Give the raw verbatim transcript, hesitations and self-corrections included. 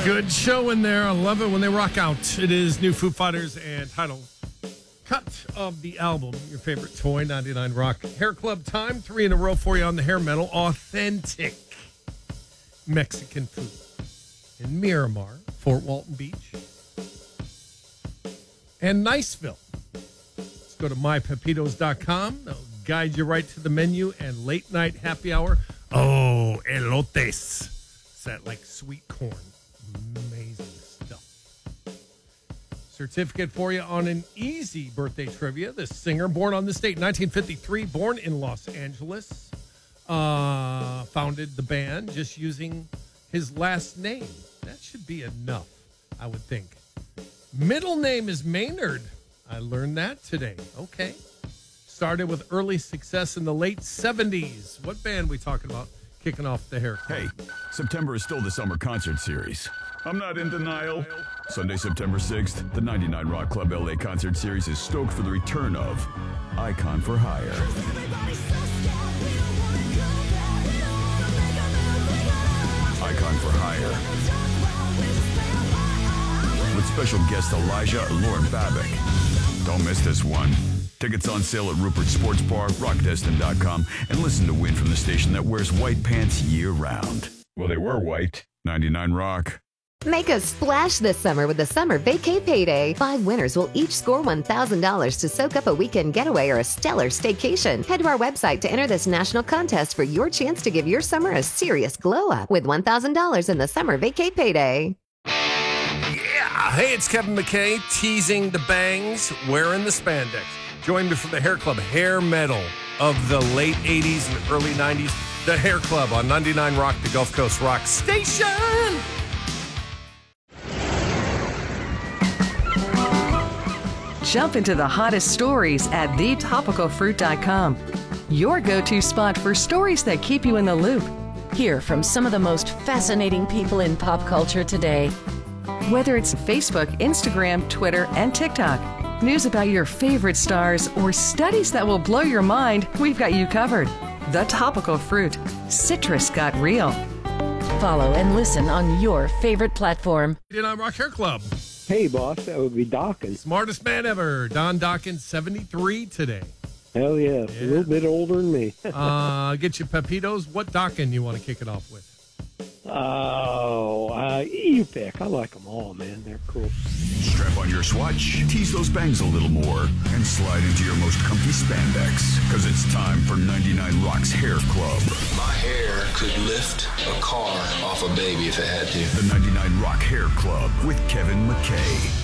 Good show in there. I love it when they rock out. It is new Foo Fighters and title cut of the album, your favorite toy, ninety-nine Rock Hair Club time. Three in a row for you on the hair metal. Authentic Mexican food in Miramar, Fort Walton Beach, and Niceville. Let's go to my pepitos dot com. They'll guide you right to the menu and late night happy hour. Oh, elotes. It's that like sweet corn. Amazing stuff. Certificate for you on an easy birthday trivia. This singer, born on this date, nineteen fifty-three, born in Los Angeles, uh, founded the band just using his last name. That should be enough, I would think. Middle name is Maynard. I learned that today. Okay. Started with early success in the late seventies. What band we talking about kicking off the hair club? Hey, September is still the summer concert series. I'm not in denial. Sunday, September sixth, the ninety-nine Rock Club L A Concert Series is stoked for the return of Icon for Hire. Icon for Hire. With special guest Elijah and Lauren Babick. Don't miss this one. Tickets on sale at Rupert Sports Bar, rock destin dot com, and listen to Win from the station that wears white pants year-round. Well, they were white. ninety-nine Rock. Make a splash this summer with the Summer Vacay Payday. Five winners will each score one thousand dollars to soak up a weekend getaway or a stellar staycation. Head to our website to enter this national contest for your chance to give your summer a serious glow-up with one thousand dollars in the Summer Vacay Payday. Yeah! Hey, it's Kevin McKay, teasing the bangs, wearing the spandex. Join me for the Hair Club hair metal of the late eighties and early nineties. The Hair Club on ninety-nine Rock, the Gulf Coast Rock Station. Jump into the hottest stories at the topical fruit dot com. Your go-to spot for stories that keep you in the loop. Hear from some of the most fascinating people in pop culture today. Whether it's Facebook, Instagram, Twitter, and TikTok, news about your favorite stars, or studies that will blow your mind, we've got you covered. The Topical Fruit. Citrus got real. Follow and listen on your favorite platform. ninety-nine Rock Hair Club. Hey, boss, that would be Dawkins. Smartest man ever. Don Dawkins, seventy-three today. Hell yeah, yeah. A little bit older than me. uh, get you Pepitos. What Dawkins you want to kick it off with? Oh, uh, you pick. I like them all, man. They're cool. Strap on your swatch, tease those bangs a little more, and slide into your most comfy spandex. Because it's time for ninety-nine Rock's Hair Club. My hair could lift a car off a baby if it had to. The ninety-nine Rock Hair Club with Kevin McKay.